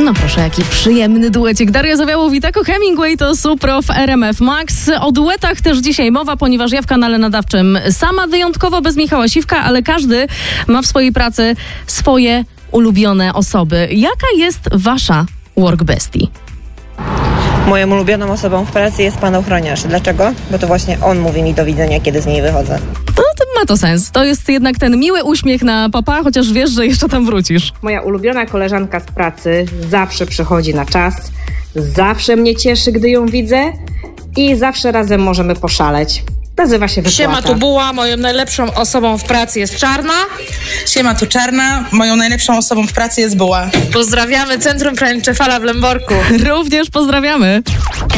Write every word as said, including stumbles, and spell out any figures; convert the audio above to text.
No proszę, jaki przyjemny duecik. Daria Zawiałow i Taco Hemingway to Supro w R M F Max. O duetach też dzisiaj mowa, ponieważ ja w kanale nadawczym sama wyjątkowo bez Michała Siwka, ale każdy ma w swojej pracy swoje ulubione osoby. Jaka jest wasza work bestie? Moją ulubioną osobą w pracy jest pan ochroniarz. Dlaczego? Bo to właśnie on mówi mi do widzenia, kiedy z niej wychodzę. No to ma to sens. To jest jednak ten miły uśmiech na papa, chociaż wiesz, że jeszcze tam wrócisz. Moja ulubiona koleżanka z pracy zawsze przychodzi na czas, zawsze mnie cieszy, gdy ją widzę i zawsze razem możemy poszaleć. Nazywa się Wypłata. Siema, tu Buła. Moją najlepszą osobą w pracy jest Czarna. Siema, tu Czarna. Moją najlepszą osobą w pracy jest Buła. Pozdrawiamy Centrum Krańczefala w Lęborku. Również pozdrawiamy.